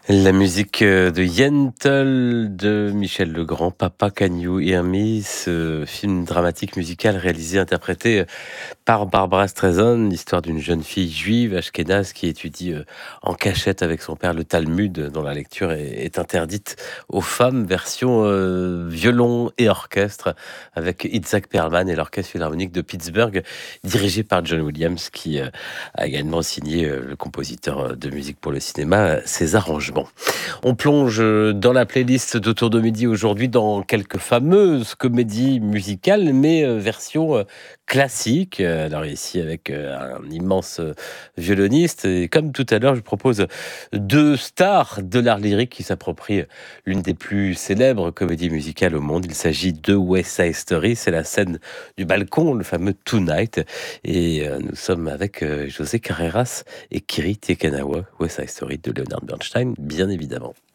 La musique de Yentl de Michel Legrand, Papa Can You Hear Me, ce film dramatique musical réalisé, interprété par Barbara Streisand, l'histoire d'une jeune fille juive ashkénaze qui étudie en cachette avec son père le Talmud, dont la lecture est interdite aux femmes, version violon et orchestre, avec Itzhak Perlman et l'Orchestre Philharmonique de Pittsburgh, dirigé par John Williams, qui a également signé le compositeur de musique pour le cinéma, ses arrangements. On plonge dans la playlist d'Autour de midi aujourd'hui dans quelques fameuses comédies musicales, mais version classique. Alors ici avec un immense violoniste. Et comme tout à l'heure, je propose deux stars de l'art lyrique qui s'approprient l'une des plus célèbres comédies musicales au monde. Il s'agit de West Side Story. C'est la scène du balcon, le fameux Tonight. Et nous sommes avec José Carreras et Kiri Te Kanawa, West Side Story de Leonard Bernstein, bien évidemment.